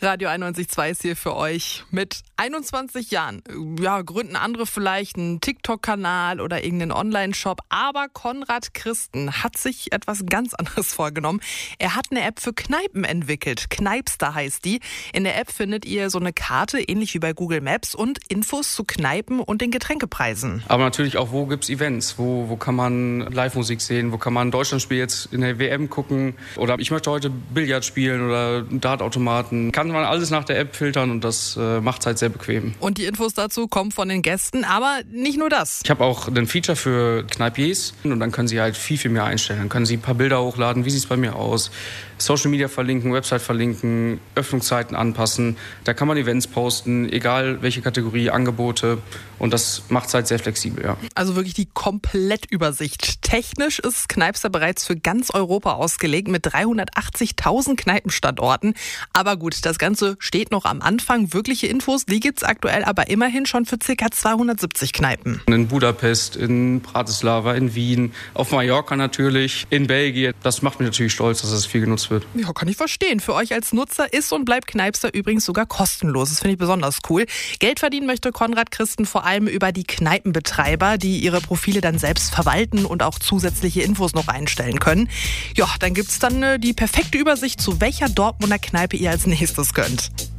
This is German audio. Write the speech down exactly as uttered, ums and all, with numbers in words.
Radio einundneunzig Komma zwei ist hier für euch. Mit einundzwanzig Jahren ja, gründen andere vielleicht einen TikTok-Kanal oder irgendeinen Online-Shop. Aber Konrad Christen hat sich etwas ganz anderes vorgenommen. Er hat eine App für Kneipen entwickelt. Kneipster heißt die. In der App findet ihr so eine Karte, ähnlich wie bei Google Maps, und Infos zu Kneipen und den Getränkepreisen. Aber natürlich auch, wo gibt's Events? Wo, wo kann man Live-Musik sehen? Wo kann man ein Deutschlandspiel jetzt in der W M gucken? Oder ich möchte heute Billard spielen oder Dartautomaten. Kann man alles nach der App filtern und das äh, macht es halt sehr bequem. Und die Infos dazu kommen von den Gästen, aber nicht nur das. Ich habe auch ein Feature für Kneipiers und dann können sie halt viel, viel mehr einstellen. Dann können sie ein paar Bilder hochladen, wie sieht es bei mir aus, Social Media verlinken, Website verlinken, Öffnungszeiten anpassen. Da kann man Events posten, egal welche Kategorie, Angebote, und das macht es halt sehr flexibel, ja. Also wirklich die Komplettübersicht. Technisch ist Kneipster bereits für ganz Europa ausgelegt mit dreihundertachtzigtausend Kneipenstandorten. Aber gut, das Ganze steht noch am Anfang. Wirkliche Infos, die gibt's aktuell aber immerhin schon für ca. zweihundertsiebzig Kneipen. In Budapest, in Bratislava, in Wien, auf Mallorca natürlich, in Belgien. Das macht mich natürlich stolz, dass das viel genutzt wird. Ja, kann ich verstehen. Für euch als Nutzer ist und bleibt Kneipster übrigens sogar kostenlos. Das finde ich besonders cool. Geld verdienen möchte Konrad Christen vor allem über die Kneipenbetreiber, die ihre Profile dann selbst verwalten und auch zusätzliche Infos noch einstellen können. Ja, dann gibt's dann äh, die perfekte Übersicht, zu welcher Dortmunder Kneipe ihr als nächstes könnt.